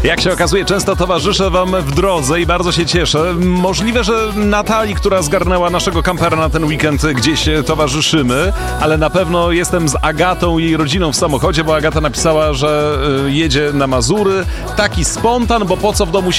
Jak się okazuje, często towarzyszę wam w drodze i bardzo się cieszę. Możliwe, że Natalii, która zgarnęła naszego kampera na ten weekend, gdzieś towarzyszymy, ale na pewno jestem z Agatą i jej rodziną w samochodzie, bo Agata napisała, że jedzie na Mazury. Taki spontan, bo po co w domu